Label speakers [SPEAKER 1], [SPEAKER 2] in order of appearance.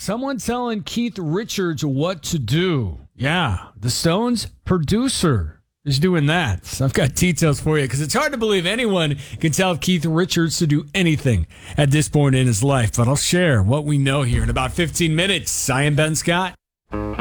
[SPEAKER 1] someone telling Keith Richards what to do. Yeah, the Stones producer is doing that. So I've got details for you because it's hard to believe anyone can tell Keith Richards to do anything at this point in his life. But I'll share what we know here in about 15 minutes. I am Ben Scott.